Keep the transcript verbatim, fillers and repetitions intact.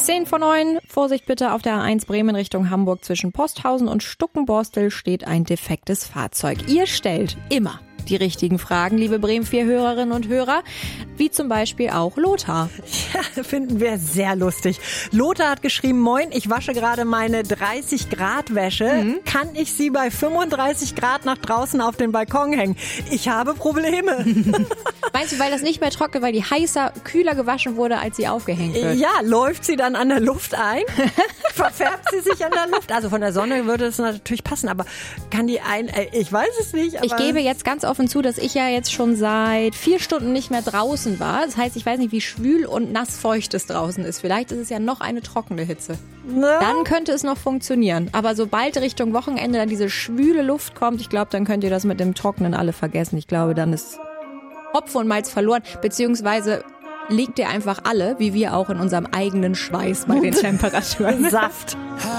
zehn vor neun. Vorsicht bitte, auf der A eins Bremen Richtung Hamburg zwischen Posthausen und Stuckenborstel steht ein defektes Fahrzeug. Ihr stellt immer die richtigen Fragen, liebe Bremen vier Hörerinnen und Hörer, wie zum Beispiel auch Lothar. Ja, finden wir sehr lustig. Lothar hat geschrieben, moin, ich wasche gerade meine dreißig Grad Wäsche. Mhm. Kann ich sie bei fünfunddreißig Grad nach draußen auf den Balkon hängen? Ich habe Probleme. Meinst du, weil das nicht mehr trocknet, weil die heißer, kühler gewaschen wurde, als sie aufgehängt wird? Ja, läuft sie dann an der Luft ein? Verfärbt sie sich an der Luft? Also von der Sonne würde es natürlich passen, aber kann die ein... Ich weiß es nicht. Aber ich gebe jetzt ganz offen zu, dass ich ja jetzt schon seit vier Stunden nicht mehr draußen war. Das heißt, ich weiß nicht, wie schwül und nassfeucht es draußen ist. Vielleicht ist es ja noch eine trockene Hitze. Ja. Dann könnte es noch funktionieren. Aber sobald Richtung Wochenende dann diese schwüle Luft kommt, ich glaube, dann könnt ihr das mit dem Trocknen alle vergessen. Ich glaube, dann ist Hopfen und Malz verloren. Beziehungsweise liegt ihr einfach alle, wie wir auch, in unserem eigenen Schweiß bei den Temperaturen. Saft.